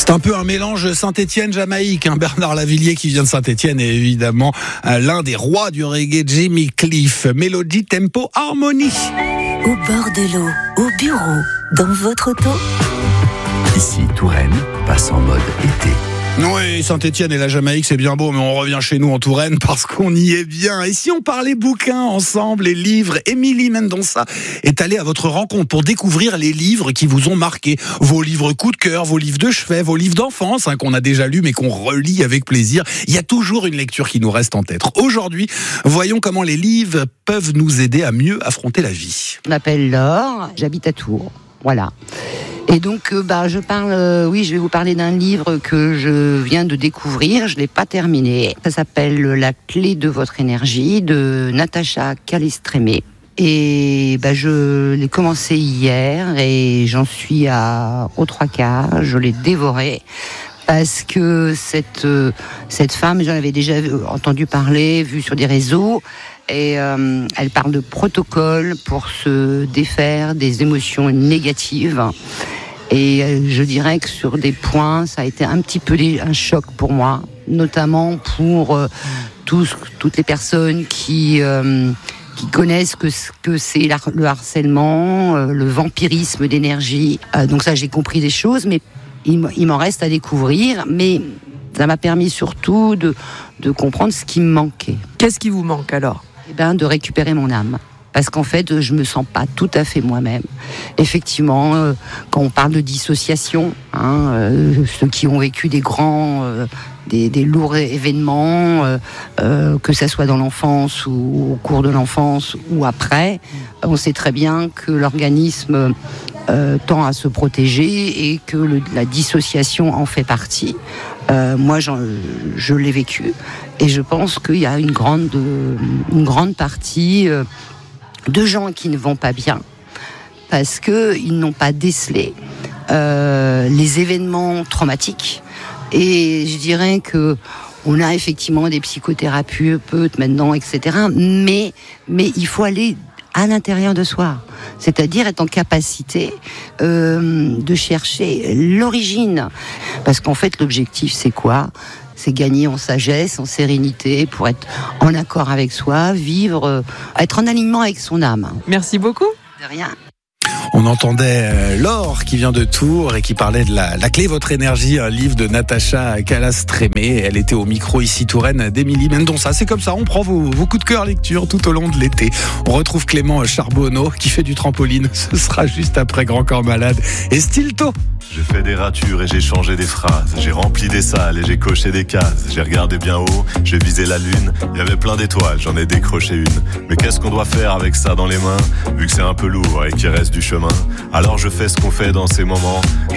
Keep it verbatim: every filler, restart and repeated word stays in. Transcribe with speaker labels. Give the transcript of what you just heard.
Speaker 1: C'est un peu un mélange Saint-Étienne-Jamaïque. Hein. Bernard Lavilliers, qui vient de Saint-Étienne, est évidemment l'un des rois du reggae, Jimmy Cliff. Mélodie, tempo, harmonie.
Speaker 2: Au bord de l'eau, au bureau, dans votre auto.
Speaker 3: Ici, Touraine passe en mode été.
Speaker 1: Oui, Saint-Étienne et la Jamaïque, c'est bien beau, mais on revient chez nous en Touraine parce qu'on y est bien. Et si on parlait bouquins ensemble, les livres, Émilie Mendonça est allée à votre rencontre pour découvrir les livres qui vous ont marqué. Vos livres coup de cœur, vos livres de chevet, vos livres d'enfance, hein, qu'on a déjà lus mais qu'on relit avec plaisir. Il y a toujours une lecture qui nous reste en tête. Aujourd'hui, voyons comment les livres peuvent nous aider à mieux affronter la vie.
Speaker 4: Je m'appelle Laure, j'habite à Tours. Voilà. Et donc, euh, bah, je parle, euh, oui, je vais vous parler d'un livre que je viens de découvrir. Je l'ai pas terminé. Ça s'appelle La clé de votre énergie de Natacha Calestrémé. Et bah, je l'ai commencé hier et j'en suis à aux trois quarts. Je l'ai dévoré parce que cette euh, cette femme, j'en avais déjà entendu parler, vu sur des réseaux. Et euh, elle parle de protocole pour se défaire des émotions négatives. Et euh, je dirais que sur des points, ça a été un petit peu un choc pour moi, notamment pour euh, tous, toutes les personnes qui euh, qui connaissent que que c'est le harcèlement, euh, le vampirisme d'énergie. Euh, donc ça, j'ai compris des choses, mais il, il m'en reste à découvrir. Mais ça m'a permis surtout de de comprendre ce qui me manquait.
Speaker 5: Qu'est-ce qui vous manque alors ?
Speaker 4: Eh ben, de récupérer mon âme. Parce qu'en fait, je me sens pas tout à fait moi-même. Effectivement, euh, quand on parle de dissociation, hein, euh, ceux qui ont vécu des grands, euh, des, des lourds événements, euh, euh, que ça soit dans l'enfance ou au cours de l'enfance ou après, on sait très bien que l'organisme euh, tend à se protéger et que le, la dissociation en fait partie. Euh, moi, j'en, je l'ai vécu et je pense qu'il y a une grande, une grande partie euh, de gens qui ne vont pas bien parce qu'ils n'ont pas décelé euh, les événements traumatiques. Et je dirais que on a effectivement des psychothérapeutes maintenant, et cetera. Mais, mais il faut aller à l'intérieur de soi, c'est-à-dire être en capacité euh, de chercher l'origine. Parce qu'en fait, l'objectif, c'est quoi ? C'est gagner en sagesse, en sérénité, pour être en accord avec soi, vivre, euh, être en alignement avec son âme.
Speaker 5: Merci beaucoup.
Speaker 4: De rien.
Speaker 1: On entendait euh, Laure qui vient de Tours et qui parlait de la, la clé votre énergie, un livre de Natacha Calestrémé. Elle était au micro ici Touraine d'Émilie Mendonça. C'est comme ça, on prend vos, vos coups de cœur lecture tout au long de l'été. On retrouve Clément Charbonneau qui fait du trampoline. Ce sera juste après Grand Corps Malade et Stilto.
Speaker 6: J'ai fait des ratures et j'ai changé des phrases. J'ai rempli des salles et j'ai coché des cases. J'ai regardé bien haut, j'ai visé la lune. Il y avait plein d'étoiles, j'en ai décroché une. Mais qu'est-ce qu'on doit faire avec ça dans les mains, vu que c'est un peu lourd et qu'il reste du chemin? Alors je fais ce qu'on fait dans ces moments.